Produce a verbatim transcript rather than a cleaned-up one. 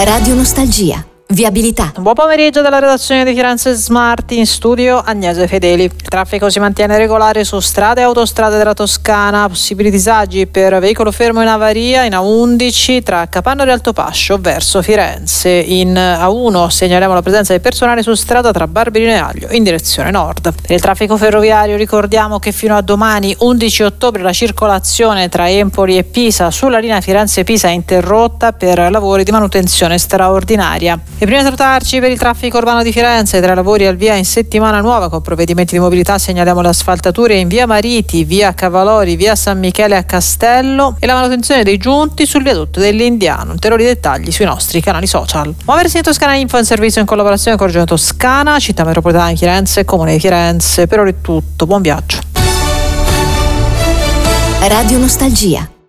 Radio Nostalgia. Viabilità. Buon pomeriggio dalla redazione di Firenze Smart, in studio Agnese Fedeli. Il traffico si mantiene regolare su strade e autostrade della Toscana, possibili disagi per veicolo fermo in avaria in A undici tra Capanno e Altopascio verso Firenze. In A uno segnaliamo la presenza di personale su strada tra Barberino e Aglio in direzione nord. Per il traffico ferroviario ricordiamo che fino a domani undici ottobre la circolazione tra Empoli e Pisa sulla linea Firenze-Pisa è interrotta per lavori di manutenzione straordinaria. E prima di salutarci, per il traffico urbano di Firenze, tra lavori al via in settimana nuova con provvedimenti di mobilità segnaliamo le asfaltature in via Mariti, via Cavalori, via San Michele a Castello e la manutenzione dei giunti sul viadotto dell'Indiano. Ulteriori dettagli sui nostri canali social. Muoversi in Toscana Info è un servizio in collaborazione con Regione Toscana, Città Metropolitana di Firenze e Comune di Firenze. Per ora è tutto, buon viaggio. Radio Nostalgia.